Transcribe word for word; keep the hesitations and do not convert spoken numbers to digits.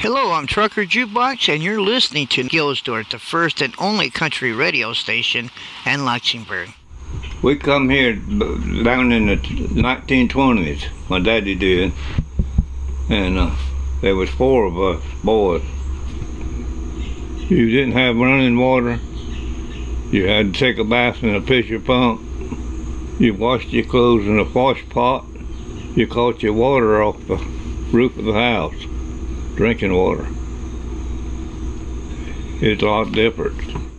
Hello, I'm Trucker Jukebox, and you're listening to Gilsdorf, the first and only country radio station in Luxembourg. We come here down in the nineteen twenties, my daddy did, and uh, there was four of us boys. You didn't have running water. You had to take a bath in a pitcher pump. You washed your clothes in a wash pot. You caught your water off the roof of the house, drinking water. It's a lot different.